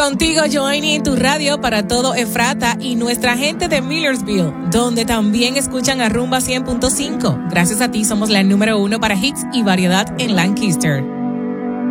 Contigo, Joanny, en tu radio para todo Efrata y nuestra gente de Millersville, donde también escuchan a Rumba 100.5. Gracias a ti somos la número 1 para hits y variedad en Lancaster.